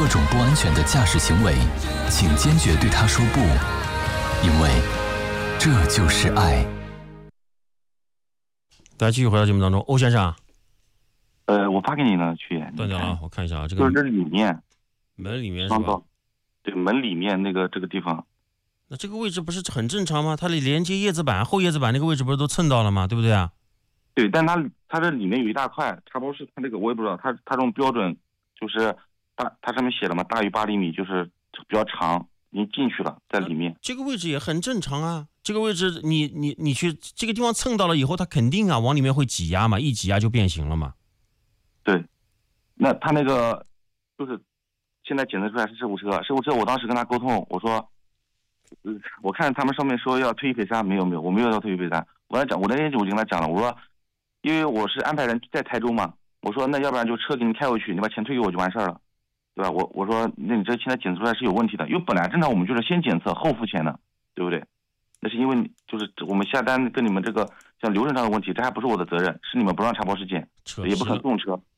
种不安全的驾驶行为，请坚决对他说不，因为这就是爱。 大家继续回到节目当中，欧先生。 我发给你了，去断掉了，我看一下啊，这个就是这里面门里面是吧？ 对，门里面这个地方。 那这个位置不是很正常吗？它连接叶子板、后叶子板那个位置不是都蹭到了吗？对不对啊？ 对，但它这里面有一大块插包式，它这个我也不知道，它这种标准就是它上面写了嘛，大于8厘米，就是比较长，已经进去了，在里面。 这个位置也很正常啊，这个位置你去这个地方蹭到了以后，它肯定啊往里面会挤压嘛，一挤压就变形了嘛。 对，那他那个就是现在检测出来是事故车，我当时跟他沟通，我说，我看他们上面说要退一赔三，没有，我没有要退一赔三。我跟他讲，我那天就跟他讲了，我说，因为我是安排人在台州嘛，我说那要不然就车给你开回去，你把钱退给我就完事儿了，对吧？我说那你这现在检测出来是有问题的，因为本来正常我们就是先检测后付钱的，对不对？那是因为就是我们下单跟你们这个像流程上的问题，这还不是我的责任，是你们不让插包式检，也不肯送车。